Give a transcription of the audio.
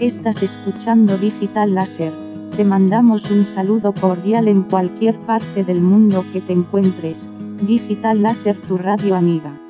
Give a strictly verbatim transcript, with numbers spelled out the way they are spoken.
Estás escuchando Digital Láser. Te mandamos un saludo cordial en cualquier parte del mundo que te encuentres. Digital Láser, tu radio amiga.